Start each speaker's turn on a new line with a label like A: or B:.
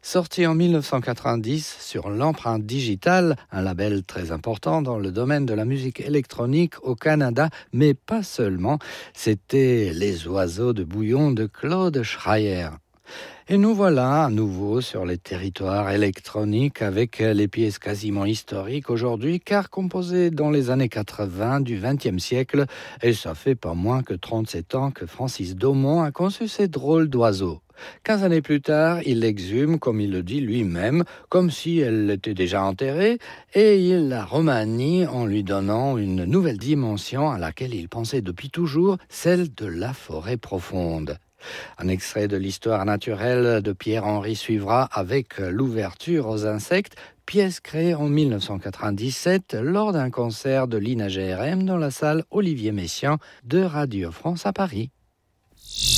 A: Sorti en 1990 sur l'Empreinte Digitale, un label très important dans le domaine de la musique électronique au Canada, mais pas seulement, c'était Les oiseaux de bouillon de Claude Schreier. Et nous voilà à nouveau sur les territoires électroniques avec les pièces quasiment historiques aujourd'hui, car composées dans les années 80 du XXe siècle, et ça fait pas moins que 37 ans que Francis Daumont a conçu ces drôles d'oiseaux. 15 années plus tard, il l'exhume, comme il le dit lui-même, comme si elle était déjà enterrée, et il la remanie en lui donnant une nouvelle dimension à laquelle il pensait depuis toujours, celle de la forêt profonde. Un extrait de l'histoire naturelle de Pierre-Henri suivra avec l'ouverture aux insectes, pièce créée en 1997 lors d'un concert de l'INA-GRM dans la salle Olivier Messiaen de Radio France à Paris.